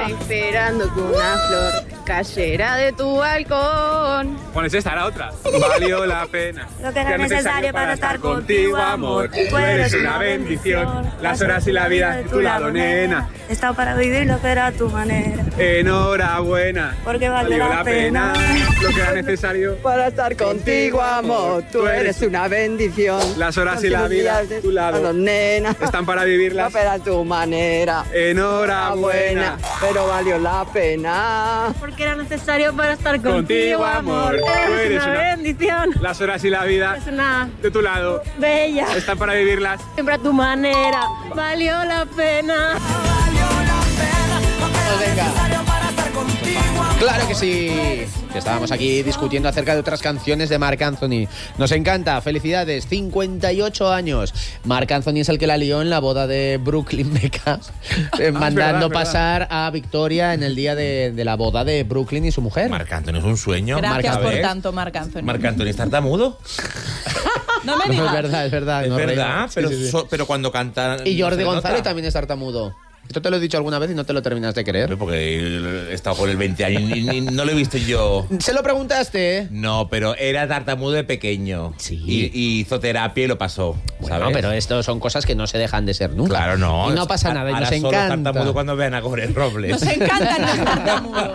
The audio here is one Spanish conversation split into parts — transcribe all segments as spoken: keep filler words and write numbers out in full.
esperando que una flor cayera de tu balcón. Pones esta, la otra. Valió la pena. Lo que era necesario para estar contigo, amor. Tú eres una bendición. Las horas y la vida de tu lado, nena. He estado para vivirlo, pero a tu manera. Enhorabuena. Porque valió la pena. Lo que era necesario Para estar contigo, amor, tú eres una bendición. Las horas y la vida de tu lado, nena. están para vivirlas. Pero a tu manera. Enhorabuena. Pero valió la pena. Porque era necesario para estar contigo, Contigo, amor. amor. Tú Eres eres una una- bendición. Las horas y la vida Es una de tu lado bella. están para vivirlas. Siempre a tu manera. Valió la pena. Pues venga. Claro que sí. Que estábamos aquí discutiendo acerca de otras canciones de Marc Anthony. Nos encanta. Felicidades. cincuenta y ocho años. Marc Anthony es el que la lió en la boda de Brooklyn Beckham, eh, mandando verdad, es verdad. pasar a Victoria en el día de, de la boda de Brooklyn y su mujer. Marc Anthony es un sueño. Gracias Marc, por ¿sabes? tanto, Marc Anthony. Marc Anthony es tartamudo. No me No, digas. es verdad, es verdad. Es no verdad, reímos. pero, Sí, sí, sí. so- pero cuando canta... Y Jordi no se González nota. también es tartamudo. Esto te lo he dicho alguna vez y no te lo terminas de creer. Porque he estado con él veinte años y ni- no lo he visto yo. ¿Se lo preguntaste, eh? No, pero era tartamudo de pequeño. Sí. Y, y hizo terapia y lo pasó. Bueno, ¿sabes? pero esto son cosas que no se dejan de ser nunca. Claro, no. Y no pasa A- nada, y ahora nos solo encanta. tartamudo cuando vean a Gore Robles. Nos encantan los tartamudos.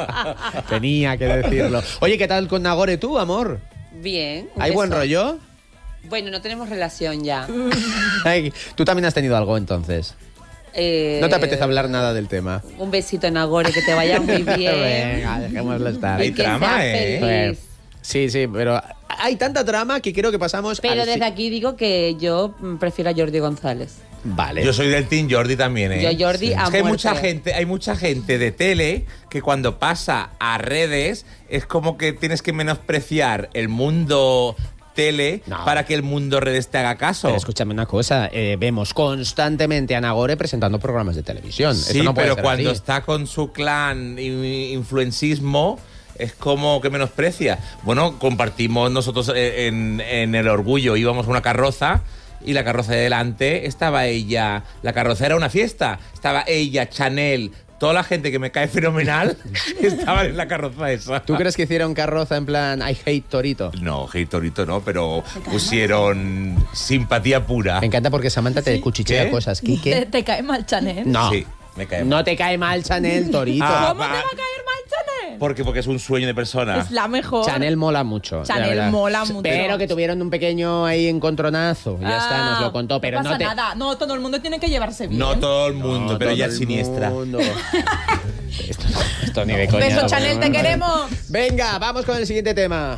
Tenía que decirlo. Oye, ¿qué tal con Nagore tú, amor? Bien. un ¿Hay buen beso. rollo? Bueno, no tenemos relación ya. Ay, tú también has tenido algo entonces. Eh, No te apetece hablar nada del tema. Un besito en Agore, que te vaya muy bien. Venga, dejémoslo estar. Y Hay que trama, sea ¿eh? feliz. Sí, sí, pero hay tanta trama que creo que pasamos Pero al desde fi- aquí digo que yo mm, prefiero a Jordi González. Vale. Yo soy del Team Jordi también, ¿eh? Yo Jordi a Es que hay muerte. mucha gente, hay mucha gente de tele que cuando pasa a redes es como que tienes que menospreciar el mundo tele No. para que el mundo redes te haga caso. Pero escúchame una cosa, eh, vemos constantemente a Nagore presentando programas de televisión. Sí, Eso no puede pero ser cuando así. está con su clan y influencismo es como que menosprecia. Bueno, compartimos nosotros eh, en, en el orgullo, íbamos a una carroza y la carroza de delante estaba ella, la carroza era una fiesta, estaba ella, Chanel, toda la gente que me cae fenomenal estaba en la carroza esa. ¿Tú crees que hicieron carroza en plan I hate Torito? No, hey Torito no, pero pusieron simpatía pura. Me encanta porque Samantha te cuchichea ¿Qué? cosas. ¿Qué? ¿Te, qué? te cae mal Chanel? No. Sí, me cae mal. No te cae mal Chanel Torito. Ah, ¿Cómo te va. va a caer mal Chanel? Porque, porque es un sueño de persona. Es la mejor. Chanel mola mucho. la Chanel verdad. mola mucho. Pero que tuvieron un pequeño ahí encontronazo. Ya está, nos lo contó. Pero no no, pasa te. nada. No, todo el mundo tiene que llevarse bien. No todo el mundo, No, pero todo ella el es siniestra. mundo. esto, esto ni de coña. Beso, lo Chanel, te ponemos. queremos. Venga, vamos con el siguiente tema.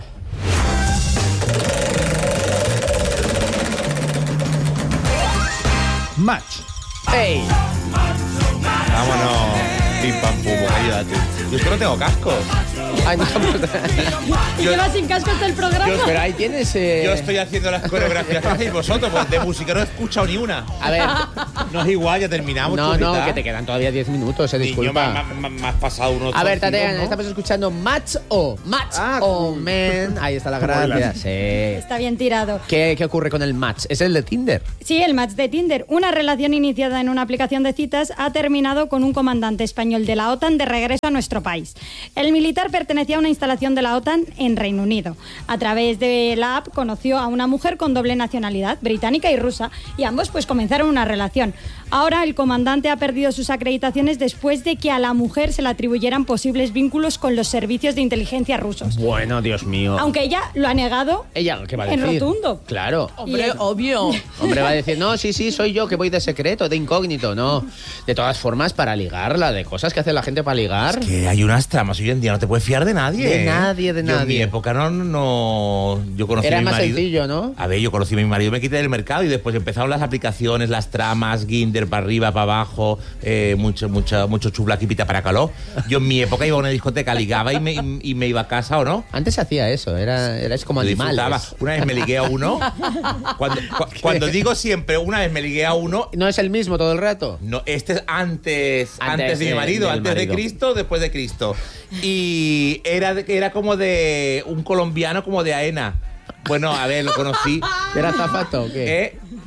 Match. ¡Ey! Vámonos. Pim pam pum, ayúdate. Yo es que no tengo cascos. Ay, no, Y lleva sin casco hasta el programa. yo- pero ahí tienes. eh, Yo estoy haciendo las coreografías que hacéis vosotros, pues de música no he escuchado ni una. A ver. No es igual, ya terminamos. No, no, chulita. que te quedan todavía diez minutos, se Niño, disculpa. me, me- me- me has pasado unos. A ver, torcidos, Tatiana, ¿no? estamos escuchando Match O. Match Ah, O, man. Ahí está la gracia. Sí. Está bien tirado. ¿Qué, ¿Qué ocurre con el match? ¿Es el de Tinder? Sí, el match de Tinder. Una relación iniciada en una aplicación de citas ha terminado con un comandante español de la OTAN de regreso a nuestro país. El militar pertenecía a una instalación de la OTAN en Reino Unido. A través de la app conoció a una mujer con doble nacionalidad, británica y rusa, y ambos pues comenzaron una relación. Ahora el comandante ha perdido sus acreditaciones después de que a la mujer se le atribuyeran posibles vínculos con los servicios de inteligencia rusos. Bueno, Dios mío. Aunque ella lo ha negado ¿Ella qué va a en decir? rotundo. Claro. Hombre, Y- obvio. Hombre, va a decir, no, sí, sí, soy yo que voy de secreto, de incógnito, no. De todas formas, para ligarla, de cosas que hace la gente para ligar. Que hay unas tramas hoy en día, no te puedes fiar de nadie. De ¿eh? nadie, de Yo en mi nadie. época no, no. Yo conocí Era a mi más marido. sencillo, ¿no? A ver, yo conocí a mi marido, me quité del mercado y después empezaron las aplicaciones, las tramas, Ginder para arriba, para abajo, eh, mucho, mucho, mucho chublaqui pita para calor. Yo en mi época iba a una discoteca, ligaba y me, y me iba a casa, ¿o no? Antes se hacía eso, era, era como Yo animales. disfrutaba. Una vez me ligué a uno. Cuando, cu- cuando digo siempre, una vez me ligué a uno. ¿No es el mismo todo el rato? No, este es antes, antes, Antes de mi de- marido, del antes marido. de Cristo, después de Cristo. Y era, de- era como de un colombiano como de Aena. Bueno, a ver, lo conocí. ¿Era zapato o qué? ¿Eh?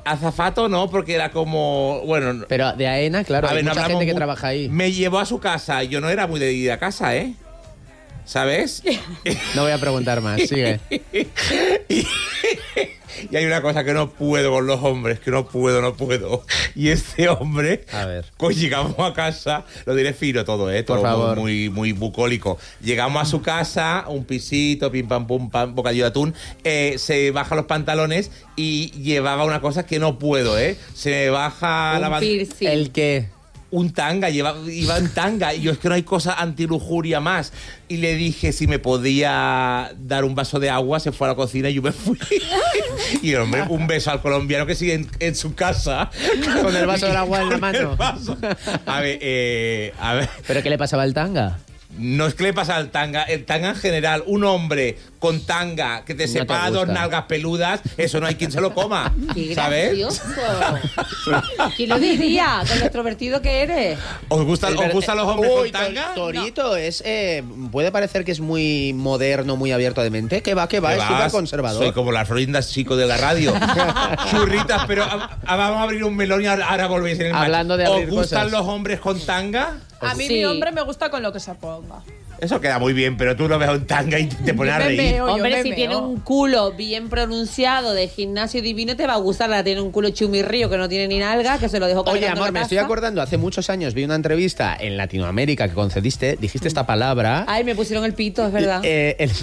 azafato no, porque era como, bueno... Pero de AENA, claro, a hay ver, no mucha hablamos gente que mu- trabaja ahí. Me llevó a su casa. Yo no era muy de ir a casa, ¿eh? ¿Sabes? No voy a preguntar más, sigue. y, y hay una cosa que no puedo con los hombres, que no puedo, no puedo. Y este hombre, A ver. pues llegamos a casa, lo diré fino todo, ¿eh? Todo Por favor. Muy, muy, muy bucólico. Llegamos a su casa, un pisito, pim pam pum pam, bocadillo de atún, eh, se baja los pantalones y llevaba una cosa que no puedo, ¿eh? Se me baja la Un ban- piercing. ¿El qué? un tanga, lleva, iba en tanga, y yo es que no hay cosa antilujuria más. Y le dije si me podía dar un vaso de agua, se fue a la cocina y yo me fui. Y el hombre, un beso al colombiano que sigue en, en su casa. Con el vaso del agua en la Con mano. el vaso. A ver, eh, a ver. ¿Pero qué le pasaba al tanga? No es que le pasa al tanga, el tanga en general, un hombre con tanga que te No te separa dos gusta. nalgas peludas, eso no hay quien se lo coma. ¡Qué ¿Sabes? gracioso! ¿Quién lo diría? Con lo extrovertido que eres. ¿Os gustan, Es ¿os ver- gustan los hombres Uy, con tanga? Tor- Torito es eh, puede parecer que es muy moderno, muy abierto de mente. Que va, que va, ¿Qué es vas? súper conservador. Soy como las florindas chico de la radio. Churritas, pero a- a- vamos a abrir un melón y ahora, ahora volvéis en el mar. Hablando de ¿Os abrir gustan cosas. los hombres con tanga? A mí Sí. mi hombre me gusta con lo que se ponga. Eso queda muy bien, pero tú lo ves en tanga y te pones a Yo me reír. meo, yo Hombre, me si meo. tiene un culo bien pronunciado de gimnasio divino, te va a gustar. La tiene un culo chumirrío que no tiene ni nalga, que se lo dejo Oye, cargando en amor, la me estoy casa. acordando, hace muchos años vi una entrevista en Latinoamérica que concediste, dijiste esta palabra. Ay, me pusieron el pito, es verdad. Eh, el-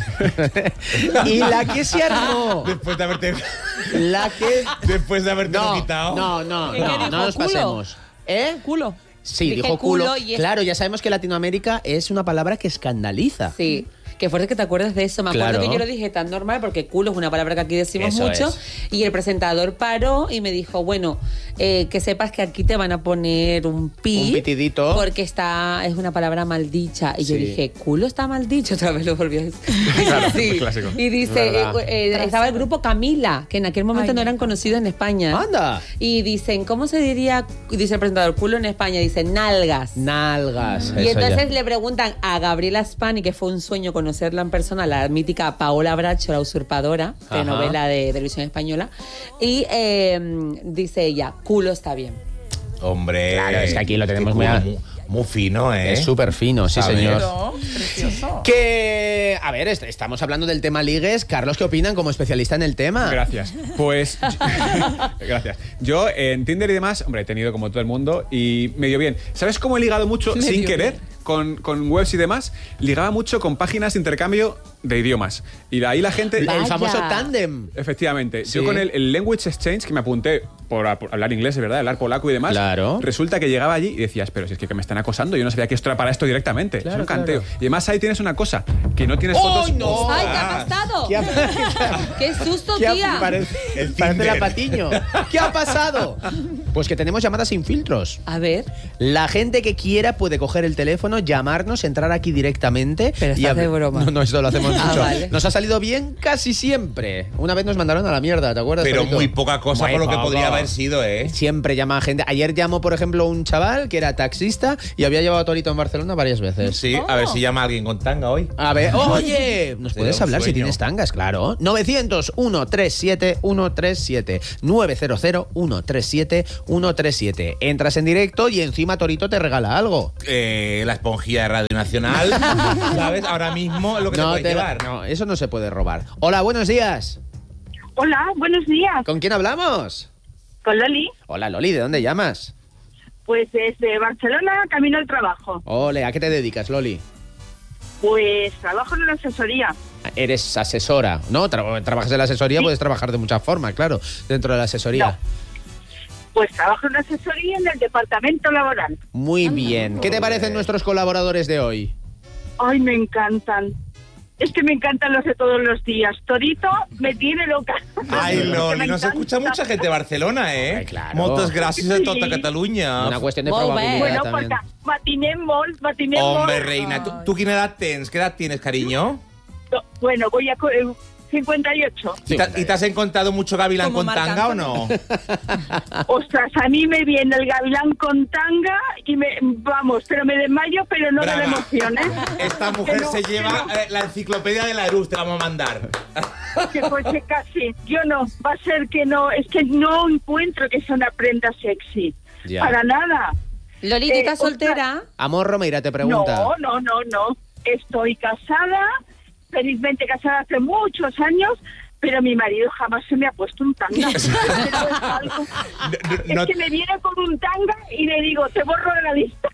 y la que se armó. Después de haberte, La que. después de haberte No, quitado. no, no, ¿Qué no, dijo? no nos ¿Culo? pasemos. ¿Eh? Culo. Sí, Dije dijo culo. culo y es- Claro, ya sabemos que Latinoamérica es una palabra que escandaliza. Sí. Qué fuerte que te acuerdas de eso. Me acuerdo Claro. que yo lo dije tan normal porque culo es una palabra que aquí decimos Eso mucho. es. Y el presentador paró y me dijo, bueno, eh, que sepas que aquí te van a poner un pi. Un pitidito. Porque está, es una palabra maldicha. Y yo Sí. dije, culo está maldicho. Otra vez lo volví a decir. Claro, Sí. clásico. Y dice, Verdad. eh, eh, estaba el grupo Camila, que en aquel momento Ay, no me eran encanta. conocidos en España. Anda. Y dicen, ¿cómo se diría? Dice el presentador, culo en España. Dice, nalgas. Nalgas. Y eso entonces ya. le preguntan a Gabriela Spani, que fue un sueño conocerla en persona, la mítica Paola Bracho, la usurpadora, Ajá. de novela de televisión española. Y eh, dice ella, culo está bien. Hombre. Claro, es que aquí lo tenemos qué muy culo, a- muy, muy fino, ¿eh? Es súper fino, sí, ¿Sabes? señor. Pero, precioso. Que, a ver, est- estamos hablando del tema ligues. Carlos, ¿qué opinan como especialista en el tema? Gracias. Pues. Gracias. Yo en Tinder y demás, hombre, he tenido como todo el mundo y medio bien. ¿Sabes cómo he ligado mucho Medio sin querer? bien. Con, con webs y demás, ligaba mucho con páginas de intercambio de idiomas. Y de ahí la gente. El Vaya. famoso tándem. Efectivamente. Sí. Yo con el, el Language Exchange, que me apunté por, a- por hablar inglés, es verdad, hablar polaco y demás. Claro. Resulta que llegaba allí y decías, pero si es que me están acosando, yo no sabía que esto era para esto directamente. Claro, es un canteo. claro. Y además ahí tienes una cosa, que no tienes ¡Ay, fotos. no! ¡Ay, qué ha pasado! ¿Qué ha- ¡Qué susto, ¿Qué ha- tía! Parece, El parece Tinder. la Patiño. ¿Qué ha pasado? Pues que tenemos llamadas sin filtros. A ver, La gente que quiera puede coger el teléfono, llamarnos, entrar aquí directamente. Pero y estás hab- de broma. No, no, esto lo hacemos Ah, mucho. vale. Nos ha salido bien casi siempre. Una vez nos mandaron a la mierda, ¿te acuerdas? Pero Torito? muy poca cosa Muy por lo que poco. podría haber sido, ¿eh? Siempre llama gente. Ayer llamó, por ejemplo, un chaval que era taxista y había llevado a Torito en Barcelona varias veces. Sí, a ver si llama a alguien con tanga hoy. A ver, oye, ¿nos Te puedes da un hablar si sueño. tienes tangas? Claro. novecientos, ciento treinta y siete, ciento treinta y siete. novecientos, ciento treinta y siete, ciento treinta y siete. Entras en directo y encima Torito te regala algo. Eh, la esponjilla de Radio Nacional, ¿sabes? Ahora mismo es lo que te No, puede te- llevar. no, eso no se puede robar. Hola, buenos días. Hola, buenos días. ¿Con quién hablamos? Con Loli. Hola, Loli, ¿de dónde llamas? Pues desde Barcelona, camino al trabajo. Ole, ¿a qué te dedicas, Loli? Pues trabajo en una asesoría. Eres asesora, ¿no? Tra- trabajas en la asesoría, puedes trabajar de muchas formas, claro, dentro de la asesoría. Pues trabajo en una asesoría en el departamento laboral. Muy bien. ¿Qué te parecen nuestros colaboradores de hoy? Ay, me encantan. Es que me encantan los de todos los días. Torito me tiene loca. Ay, Me Loli, nos encanta. escucha mucha gente de Barcelona, ¿eh? Ay, claro. Moltes gràcies a tota Sí. Catalunya. Una cuestión de Molt bé. probabilidad Bueno, también. porque matiné molt, matiné Hombre, molt. reina, ¿tú, tú qué edad tienes? ¿Qué edad tienes, cariño? No, Bueno, voy a... co- eh, cincuenta y ocho. ¿Y te, y te has encontrado mucho gavilán Como con Marc tanga o Anthony. no? Ostras, a mí me viene el gavilán con tanga y me, vamos, pero me desmayo, pero no de la Braga, emoción, ¿eh? Esta mujer Que no, se que lleva no. eh, la enciclopedia de la Erus, te la vamos a mandar. Que fuese casi. Yo no, va a ser que no, es que no encuentro que sea una prenda sexy. Ya. Para nada. Loli, ¿tú Eh, estás ostras. soltera? Amor Romeira te pregunta. No, no, no, no. Estoy casada, felizmente casada hace muchos años, pero mi marido jamás se me ha puesto un tanga. es No- que me viene con un tanga y le digo, te borro de la lista.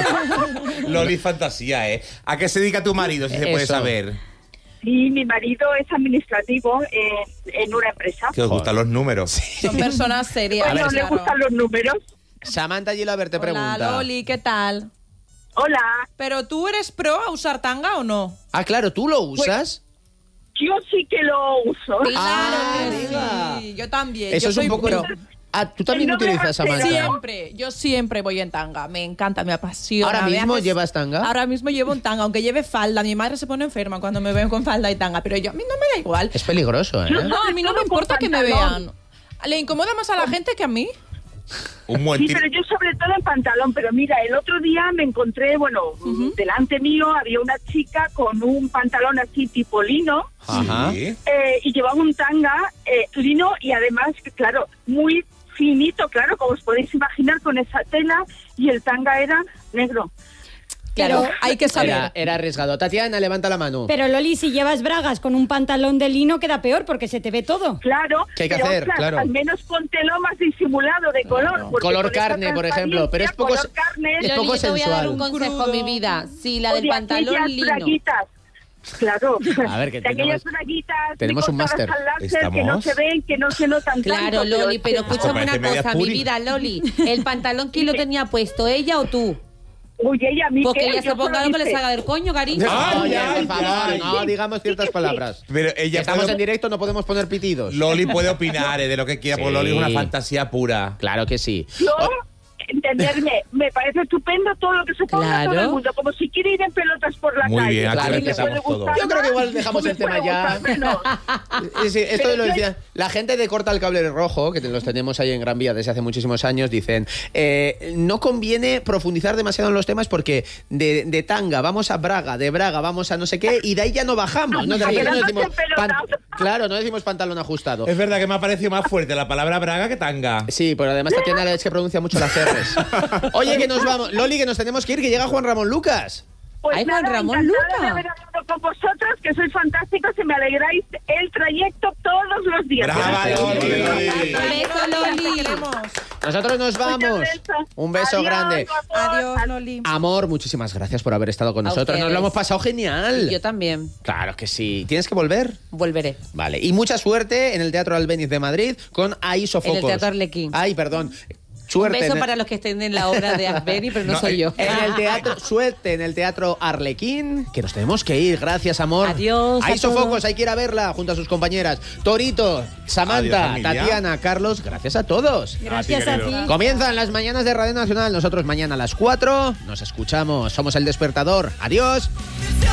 Loli, fantasía, ¿eh? ¿A qué se dedica tu marido, si se puede Eso. saber? Sí, mi marido es administrativo en, en una empresa. Que os gustan los números. Son personas serias. Bueno, le claro. gustan los números. Samantha Gilaber te Hola, pregunta. Loli, ¿qué tal? Hola, ¿Pero tú eres pro a usar tanga o no? Ah, claro, ¿tú lo usas? yo sí que lo uso. Ah, Claro que amiga. sí, yo también. Eso yo es un soy poco... pro. Ah, ¿tú también No me utilizas, hagas Samantha? Siempre, yo siempre voy en tanga. Me encanta, me apasiona. ¿Ahora me mismo hace- llevas tanga? Ahora mismo llevo un tanga, aunque lleve falda. Mi madre se pone enferma cuando me ven con falda y tanga, pero yo a mí no me da igual. Es peligroso, ¿eh? No, a mí no me Todo con importa que me pantalón. vean. Le incomoda más a la gente que a mí. Un buen Sí, tip. pero yo sobre todo en pantalón. Pero mira, el otro día me encontré, bueno, delante mío había una chica con un pantalón así tipo lino Ajá. Sí. eh, y llevaba un tanga eh, lino y además, claro, muy finito, claro, como os podéis imaginar, con esa tela, y el tanga era negro. Claro, hay que saber. Era, era arriesgado. Tatiana, levanta la mano. Pero Loli, si llevas bragas con un pantalón de lino queda peor porque se te ve todo. Claro, ¿Qué hay que pero, hacer? ostras, Claro. al menos póntelo más disimulado de color. porque Color con esa carne, por ejemplo, pero es poco- color carne, es Loli, poco yo te voy a dar un sensual. consejo, Crudo. mi vida. Si la o del de pantalón aquellas lino. braguitas. Claro, A ver, que de tenemos- aquellas braguitas tenemos un cortadas máster. al láser que no ¿Estamos? se ven, que no se notan Claro, tanto. Loli, pero es que- escúchame parece una media cosa, mi puri. vida, Loli. ¿El pantalón quién lo tenía puesto, ella o tú? Uy, ella a mí Porque qué, ella yo se ponga solo lo que le hice- salga del coño, cariño. Ay, Oye, ay, por favor, ay. no digamos ciertas sí, sí. palabras. Pero Que ella estamos puede- en directo, no podemos poner pitidos. Loli puede opinar eh, de lo que quiera, porque Sí. Loli es una fantasía pura. Claro que sí. Yo, O- entenderme, me parece estupendo todo lo que se ponga Claro. todo el mundo, como si quiere ir en pelotas por la Muy calle. bien, aquí A mí me respetamos puede todo. gustar Yo creo que igual más, dejamos me el tema puede ya. gustar menos. Sí, sí, esto Pero lo yo- decía. La gente de Corta el Cable Rojo, que los tenemos ahí en Gran Vía desde hace muchísimos años, dicen: eh, no conviene profundizar demasiado en los temas porque de, de tanga vamos a Braga, de Braga vamos a no sé qué, y de ahí ya no bajamos. ¿no? De repente no Quedándose decimos pelotados. claro, no decimos pantalón ajustado. Es verdad que me ha parecido más fuerte la palabra braga que tanga. Sí, pero además Tatiana es que pronuncia mucho las R's. Oye, que nos vamos. Loli, que nos tenemos que ir, que llega Juan Ramón Lucas. Pues Ay, Juan nada, Ramón encantada Luca. de haber hablado con vosotros, que sois fantásticos y me alegráis el trayecto todos los días. ¡Brava, Gracias. Loli! Beso, Loli. Te queremos. Nosotros nos vamos. Muchas besos. Un beso Adiós, grande. guapos. Adiós, Loli. Amor, muchísimas gracias por haber estado con A nosotros. Nos ustedes. lo hemos pasado genial. Yo también. Claro que sí. ¿Tienes que volver? Volveré. Vale. Y mucha suerte en el Teatro Albéniz de Madrid con Ahí Sofocos. En el Teatro Arlequín. Ay, perdón. Un Suerte. beso en el- para los que estén en la obra de Asbeni, pero no, No, soy yo. En el teatro, suerte en el Teatro Arlequín, que nos tenemos que ir. Gracias, amor. Adiós Ahí a Sofocos, todos. hay que ir a verla junto a sus compañeras. Torito, Samantha, Adiós, familia. Tatiana, Carlos, gracias a todos. Gracias a ti. Comienzan las mañanas de Radio Nacional. Nosotros mañana a las cuatro. Nos escuchamos. Somos El Despertador. Adiós.